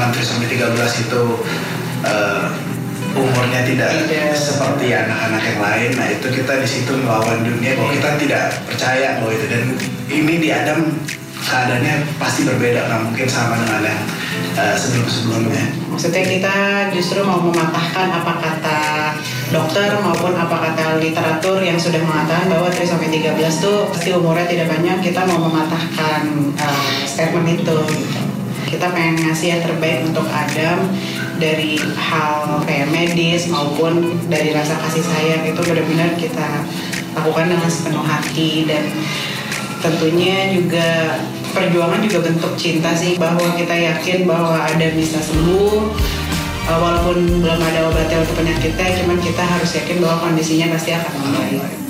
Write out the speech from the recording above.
kandungan trisomi 13 itu umurnya tidak seperti anak-anak yang lain. Nah itu kita di situ melawan dunia bahwa kita tidak percaya bahwa itu, dan ini di Adam keadaannya pasti berbeda, nggak mungkin sama dengan yang sebelum-sebelumnya. Maksudnya kita justru mau mematahkan apa kata dokter maupun apa kata literatur yang sudah mengatakan bahwa trisomi 13 tuh pasti umurnya tidak panjang. Kita mau mematahkan statement itu gitu. Kita pengen ngasih yang terbaik untuk Adam, dari hal kayak medis maupun dari rasa kasih sayang itu benar-benar kita lakukan dengan sepenuh hati. Dan tentunya juga perjuangan juga bentuk cinta sih, bahwa kita yakin bahwa Adam bisa sembuh walaupun belum ada obatnya untuk penyakitnya, cuman kita harus yakin bahwa kondisinya pasti akan membaik.